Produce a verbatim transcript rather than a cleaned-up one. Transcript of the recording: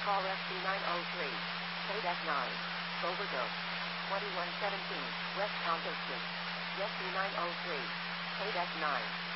call S C nine oh three. Kodak nine. Overdose. twenty-one seventeen. West Congo Street. S C nine oh three. Kodak nine.